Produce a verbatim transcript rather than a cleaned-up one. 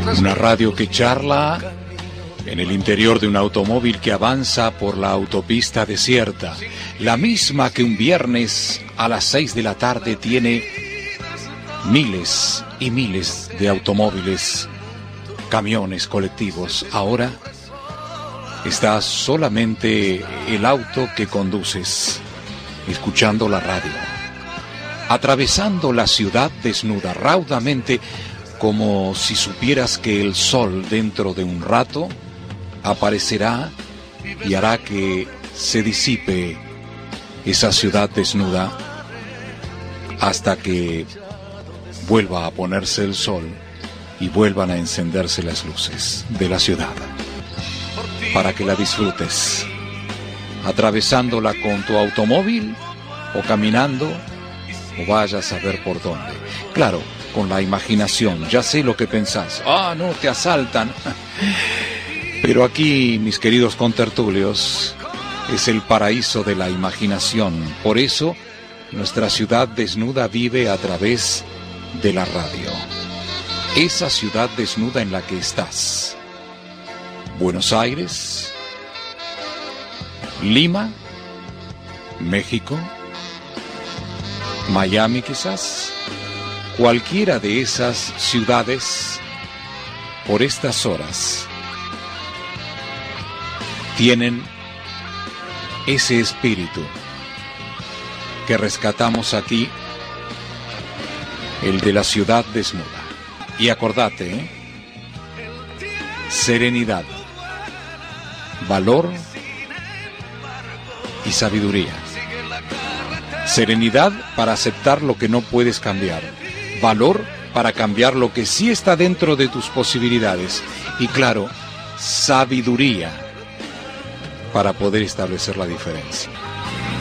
Una radio que charla en el interior de un automóvil que avanza por la autopista desierta, la misma que un viernes a las seis de la tarde tiene miles y miles de automóviles, camiones, colectivos. Ahora está solamente el auto que conduces, escuchando la radio, atravesando la ciudad desnuda raudamente, como si supieras que el sol dentro de un rato aparecerá y hará que se disipe esa ciudad desnuda hasta que vuelva a ponerse el sol y vuelvan a encenderse las luces de la ciudad, para que la disfrutes, atravesándola con tu automóvil o caminando o vayas a ver por dónde. Claro, con la imaginación, ya sé lo que pensás. Ah, no, te asaltan. Pero aquí, mis queridos contertulios, es el paraíso de la imaginación. Por eso, nuestra ciudad desnuda vive a través de la radio. Esa ciudad desnuda en la que estás. Buenos Aires, Lima, México, Miami quizás. Cualquiera de esas ciudades, por estas horas, tienen ese espíritu que rescatamos aquí, el de la ciudad desnuda. Y acordate, ¿eh? Serenidad, valor y sabiduría. Serenidad para aceptar lo que no puedes cambiar. Valor para cambiar lo que sí está dentro de tus posibilidades. Y claro, sabiduría para poder establecer la diferencia.